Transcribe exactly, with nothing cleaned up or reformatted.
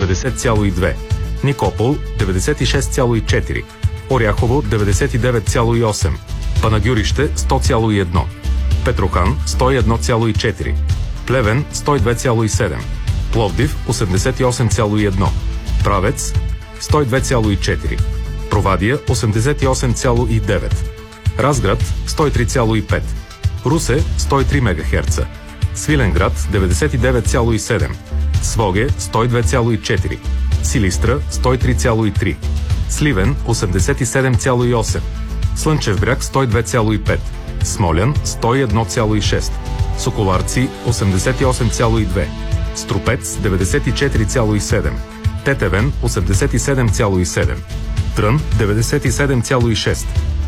деветдесет цяло и две, Никопол деветдесет и шест цяло и четири, Оряхово деветдесет и девет цяло и осем, Панагюрище сто цяло и едно, Петрохан сто и едно цяло и четири, Плевен сто и две цяло и седем, Пловдив осемдесет и осем цяло и едно, Правец сто и две цяло и четири, Провадия осемдесет и осем цяло и девет, Разград сто и три цяло и пет, Русе сто и три мегахерца, Свиленград деветдесет и девет цяло и седем, Своге сто и две цяло и четири, Силистра сто и три цяло и три, Сливен осемдесет и седем цяло и осем, Слънчев бряг сто и две цяло и пет, Смолян сто и едно цяло и шест, Соколарци осемдесет и осем цяло и две, Струпец деветдесет и четири цяло и седем, Тетевен осемдесет и седем цяло и седем, Трън деветдесет и седем цяло и шест,